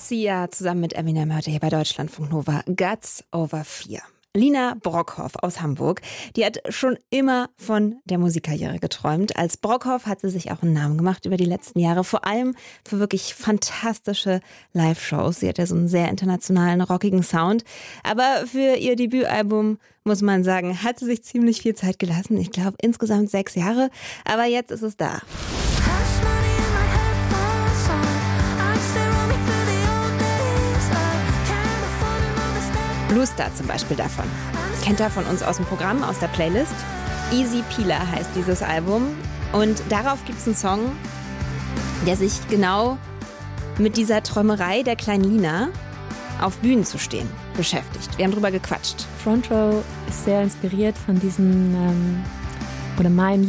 Sia zusammen mit Eminem heute hier bei Deutschlandfunk Nova. Guts over Fear. Lina Brockhoff aus Hamburg, die hat schon immer von der Musikkarriere geträumt. Als Brockhoff hat sie sich auch einen Namen gemacht über die letzten Jahre, vor allem für wirklich fantastische Live-Shows. Sie hat ja so einen sehr internationalen, rockigen Sound. Aber für ihr Debütalbum, muss man sagen, hat sie sich ziemlich viel Zeit gelassen. Ich glaube insgesamt 6 Jahre. Aber jetzt ist es da. Blue Star zum Beispiel davon. Kennt ihr von uns aus dem Programm, aus der Playlist? Easy Peeler heißt dieses Album. Und darauf gibt es einen Song, der sich genau mit dieser Träumerei der kleinen Lina, auf Bühnen zu stehen, beschäftigt. Wir haben drüber gequatscht. Front Row ist sehr inspiriert von diesen, oder mein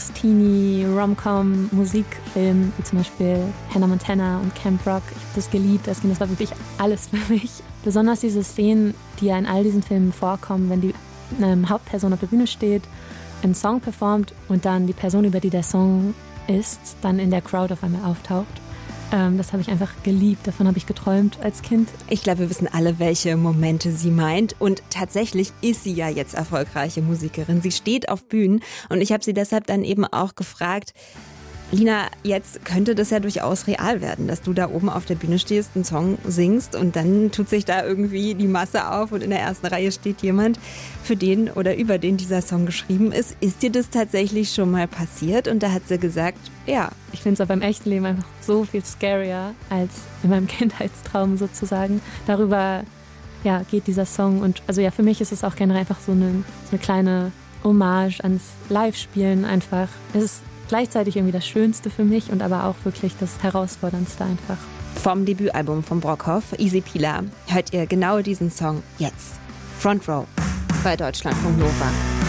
Lieblings-Teenie-Rom-Com-Musikfilm, wie zum Beispiel Hannah Montana und Camp Rock. Ich habe das geliebt, das war wirklich alles für mich. Besonders diese Szenen, die ja in all diesen Filmen vorkommen, wenn die Hauptperson auf der Bühne steht, einen Song performt und dann die Person, über die der Song ist, dann in der Crowd auf einmal auftaucht. Das habe ich einfach geliebt, davon habe ich geträumt als Kind. Ich glaube, wir wissen alle, welche Momente sie meint. Und tatsächlich ist sie ja jetzt erfolgreiche Musikerin. Sie steht auf Bühnen und ich habe sie deshalb dann eben auch gefragt, Lina, jetzt könnte das ja durchaus real werden, dass du da oben auf der Bühne stehst, einen Song singst und dann tut sich da irgendwie die Masse auf und in der ersten Reihe steht jemand, für den oder über den dieser Song geschrieben ist. Ist dir das tatsächlich schon mal passiert? Und da hat sie gesagt, ja. Ich finde es aber im echten Leben einfach so viel scarier als in meinem Kindheitstraum sozusagen. Darüber geht dieser Song und also ja, für mich ist es auch generell einfach so eine kleine Hommage ans Live-Spielen einfach. Es ist gleichzeitig irgendwie das Schönste für mich und aber auch wirklich das Herausforderndste einfach. Vom Debütalbum von Brockhoff, Easy Peeler, hört ihr genau diesen Song jetzt. Front Row bei Deutschlandfunk Nova.